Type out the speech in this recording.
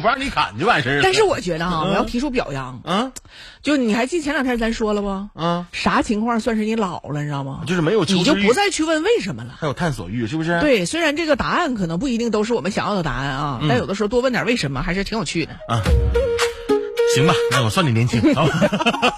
不让你砍就完事儿了。 但是我觉得我要提出表扬啊， 就你还记前2天咱说了不？ 啊， 啥情况算是你老了，你知道吗？ 就是没有求知欲， 你就不再去问为什么了， 还有探索欲，是不是？ 对，虽然这个答案可能不一定都是我们想要的答案啊，但有的时候多问点为什么还是挺有趣的啊。行吧，那我算你年轻。